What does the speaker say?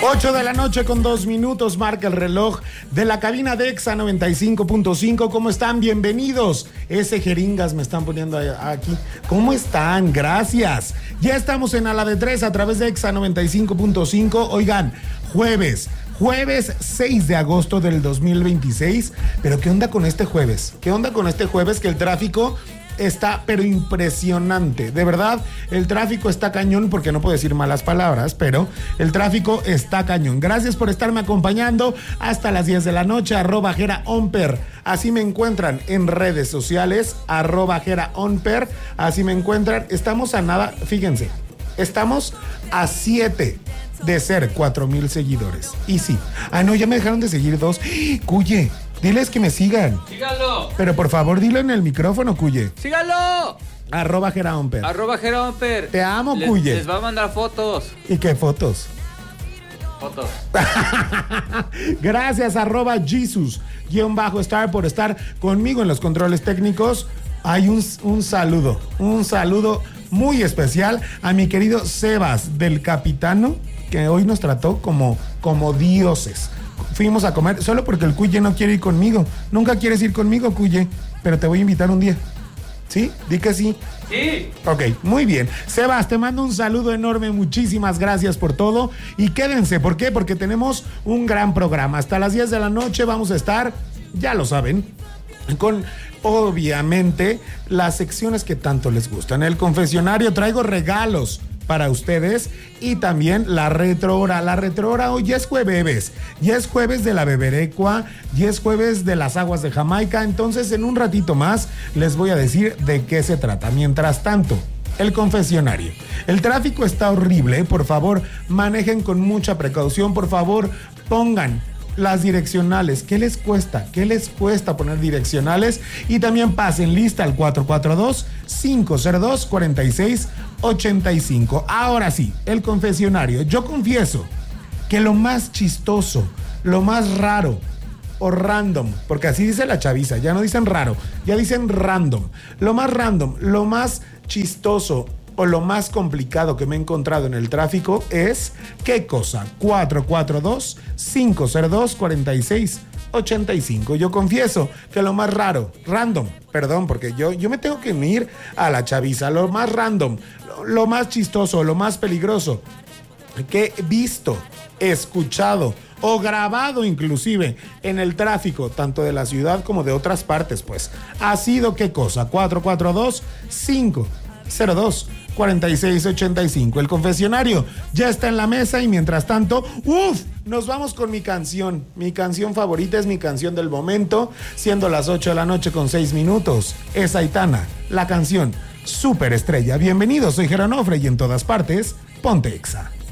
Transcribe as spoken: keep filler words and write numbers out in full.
ocho de la noche con dos minutos marca el reloj de la cabina de Exa noventa y cinco punto cinco. ¿Cómo están? Bienvenidos. Ese jeringas me están poniendo aquí. ¿Cómo están? Gracias. Ya estamos en A la de Tres a través de Exa noventa y cinco punto cinco. Oigan, jueves. Jueves seis de agosto del dos mil veintiséis. Pero ¿qué onda con este jueves? ¿Qué onda con este jueves? Que el tráfico está pero impresionante, de verdad. El tráfico está cañón, porque no puedo decir malas palabras, pero el tráfico está cañón. Gracias por estarme acompañando hasta las diez de la noche. Arroba Jera Onper, así me encuentran en redes sociales. Arroba Jera Onper, así me encuentran. Estamos a nada, fíjense, estamos a siete de ser cuatro mil seguidores. Y sí, ah no, ya me dejaron de seguir dos. Cuye, diles que me sigan. Síganlo. Pero por favor, dilo en el micrófono, Cuye. Síganlo. Arroba Jera Onper. Arroba Jera Onper. Te amo, les, Cuye. Les va a mandar fotos. ¿Y qué fotos? Fotos. Gracias, arroba Jesus, guión bajo Star, por estar conmigo en los controles técnicos. Hay un, un saludo, un saludo muy especial a mi querido Sebas del Capitano, que hoy nos trató como, como dioses. Fuimos a comer solo porque el Cuye no quiere ir conmigo. Nunca quieres ir conmigo, Cuye, pero te voy a invitar un día. ¿Sí? Di que sí. Sí. Ok, muy bien. Sebas, te mando un saludo enorme. Muchísimas gracias por todo. Y quédense, ¿por qué? Porque tenemos un gran programa. Hasta las diez de la noche vamos a estar, ya lo saben, con obviamente las secciones que tanto les gustan. El confesionario, traigo regalos para ustedes, y también la retrohora. La retrohora hoy ya es jueves, ya es jueves de la beberecua, ya es jueves de las aguas de Jamaica. Entonces en un ratito más les voy a decir de qué se trata. Mientras tanto, el confesionario. El tráfico está horrible, por favor manejen con mucha precaución, por favor pongan las direccionales. ¿Qué les cuesta? ¿Qué les cuesta poner direccionales? Y también pasen lista al cuatro cuatro dos, cinco cero dos, cuatro seis ocho cinco. Ahora sí, el confesionario. Yo confieso que lo más chistoso, lo más raro o random, porque así dice la chaviza, ya no dicen raro, ya dicen random. Lo más random, lo más chistoso o lo más complicado que me he encontrado en el tráfico es, ¿qué cosa? cuatro cuatro dos, cinco cero dos, cuatro seis ocho cinco. Yo confieso que lo más raro, random, perdón, porque yo, yo me tengo que unir a la chaviza, lo más random, lo, lo más chistoso, lo más peligroso que he visto, escuchado o grabado inclusive en el tráfico, tanto de la ciudad como de otras partes, pues, ha sido, ¿qué cosa? cuatro cuatro dos, cinco cero dos, cuatro seis ocho cinco. El confesionario ya está en la mesa, y mientras tanto, uff, nos vamos con mi canción. Mi canción favorita, es mi canción del momento, siendo las ocho de la noche con seis minutos. Es Aitana, la canción Superestrella. Bienvenidos, soy Jera Onofre, y en todas partes, ponte Exa.